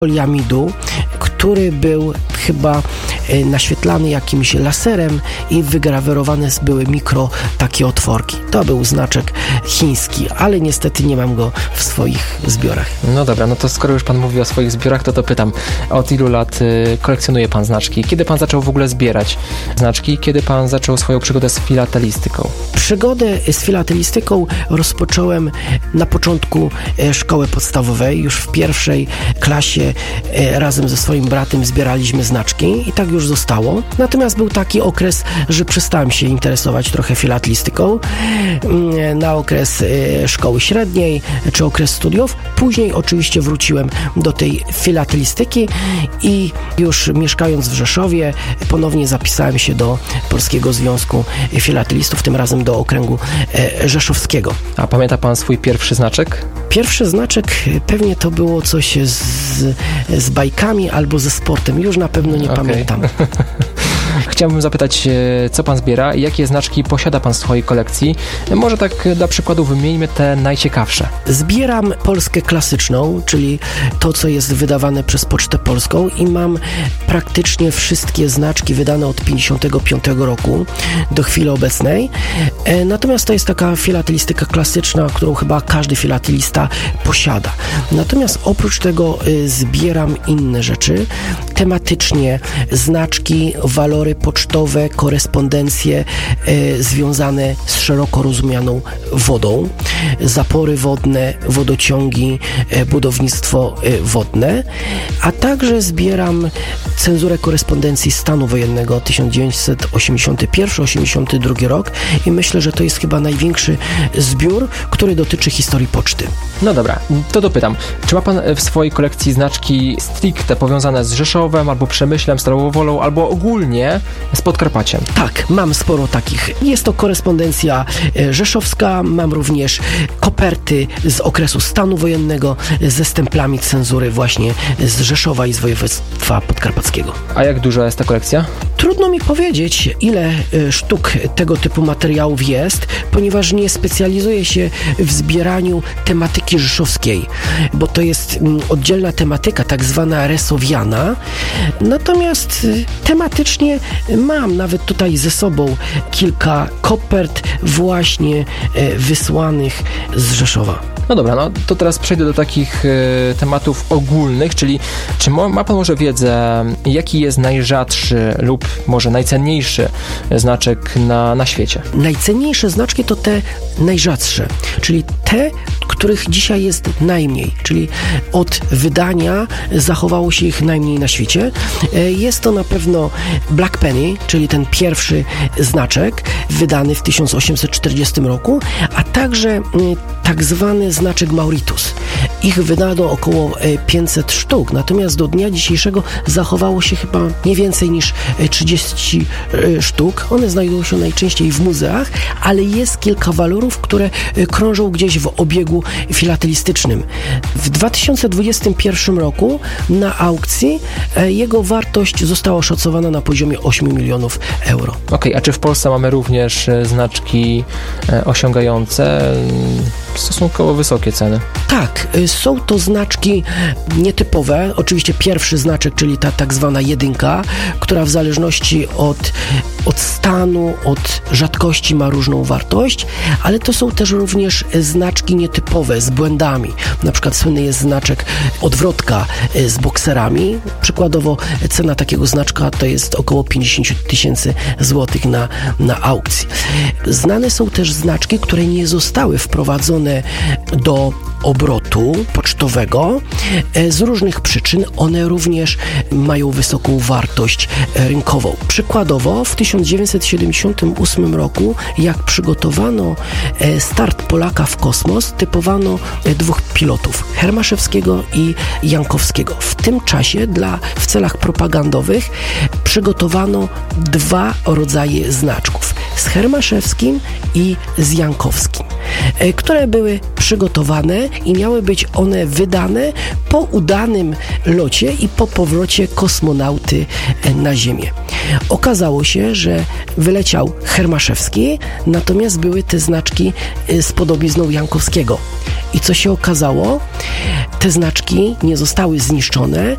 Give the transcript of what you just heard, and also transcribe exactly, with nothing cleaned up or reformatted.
poliamidu, który był chyba naświetlany jakimś laserem i wygrawerowane były mikro takie otworki. To był znaczek chiński, ale niestety nie mam go w swoich zbiorach. No dobra, no to skoro już pan mówi o swoich zbiorach, to to pytam, od ilu lat y, kolekcjonuje pan znaczki? Kiedy pan zaczął w ogóle zbierać znaczki? Kiedy pan zaczął swoją przygodę z filatelistyką? Przygodę z filatelistyką rozpocząłem na początku szkoły podstawowej. Już w pierwszej klasie razem ze swoim bratem zbieraliśmy znaczki i tak już zostało. Natomiast był taki okres, że przestałem się interesować trochę filatelistyką na okres szkoły średniej czy okres studiów. Później oczywiście wróciłem do tej filatelistyki i już mieszkając w Rzeszowie ponownie zapisałem się do Polskiego Związku Filatelistów, tym razem do okręgu rzeszowskiego. A pamięta pan swój pierwszy znaczek? Pierwszy znaczek pewnie to było coś z, z bajkami albo ze sportem. Już na pewno nie okay. pamiętam. Chciałbym zapytać, co pan zbiera i jakie znaczki posiada pan w swojej kolekcji? Może tak dla przykładu wymieńmy te najciekawsze. Zbieram Polskę klasyczną, czyli to, co jest wydawane przez Pocztę Polską i mam praktycznie wszystkie znaczki wydane od pięćdziesiątego piątego roku do chwili obecnej. Natomiast to jest taka filatelistyka klasyczna, którą chyba każdy filatelista posiada. Natomiast oprócz tego zbieram inne rzeczy. Tematycznie znaczki, walory pocztowe, korespondencje e, związane z szeroko rozumianą wodą, zapory wodne, wodociągi, e, budownictwo e, wodne, a także zbieram cenzurę korespondencji stanu wojennego tysiąc dziewięćset osiemdziesiąty pierwszy osiemdziesiąty drugi rok i myślę, że to jest chyba największy zbiór, który dotyczy historii poczty. No dobra, to dopytam. Czy ma pan w swojej kolekcji znaczki stricte powiązane z Rzeszowem, albo Przemyślem, Starą Wolą, albo ogólnie z Podkarpaciem? Tak, mam sporo takich. Jest to korespondencja rzeszowska, mam również koperty z okresu stanu wojennego ze stemplami cenzury właśnie z Rzeszowa i z województwa podkarpackiego. A jak duża jest ta kolekcja? Trudno mi powiedzieć, ile sztuk tego typu materiałów jest, ponieważ nie specjalizuję się w zbieraniu tematyki rzeszowskiej, bo to jest oddzielna tematyka, tak zwana resowiana. Natomiast tematycznie mam nawet tutaj ze sobą kilka kopert właśnie wysłanych z Rzeszowa. No dobra, no to teraz przejdę do takich y, tematów ogólnych, czyli czy mo, ma pan może wiedzę, jaki jest najrzadszy lub może najcenniejszy znaczek na, na świecie? Najcenniejsze znaczki to te najrzadsze, czyli te, których dzisiaj jest najmniej, czyli od wydania zachowało się ich najmniej na świecie. Jest to na pewno Black Penny, czyli ten pierwszy znaczek wydany w tysiąc osiemset czterdziestym roku, a także tak zwany znaczek Mauritius. Ich wydano około pięćset sztuk, natomiast do dnia dzisiejszego zachowało się chyba nie więcej niż trzydzieści sztuk. One znajdują się najczęściej w muzeach, ale jest kilka walorów, które krążą gdzieś w obiegu filatelistycznym. W dwa tysiące dwudziestym pierwszym roku na aukcji jego wartość została oszacowana na poziomie ośmiu milionów euro. Okej, okay, a czy w Polsce mamy również znaczki osiągające stosunkowo wysokie ceny? Tak, są to znaczki nietypowe. Oczywiście pierwszy znaczek, czyli ta tak zwana jedynka, która w zależności od, od stanu, od rzadkości ma różną wartość, ale to są też również znaczki nietypowe z błędami. Na przykład słynny jest znaczek odwrotka z bokserami. Przykładowo cena takiego znaczka to jest około pięćdziesiąt tysięcy złotych na, na aukcji. Znane są też znaczki, które nie zostały wprowadzone do obrotu pocztowego z różnych przyczyn. One również mają wysoką wartość rynkową. Przykładowo w tysiąc dziewięćset siedemdziesiątym ósmym roku, jak przygotowano start Polaka w kosmos, typowano dwóch pilotów, Hermaszewskiego i Jankowskiego. W tym czasie dla, w celach propagandowych przygotowano dwa rodzaje znaczków, z Hermaszewskim i z Jankowskim, które były przygotowane i miały być one wydane po udanym locie i po powrocie kosmonauty na Ziemię. Okazało się, że wyleciał Hermaszewski, natomiast były te znaczki z podobizną Jankowskiego. I co się okazało? Te znaczki nie zostały zniszczone,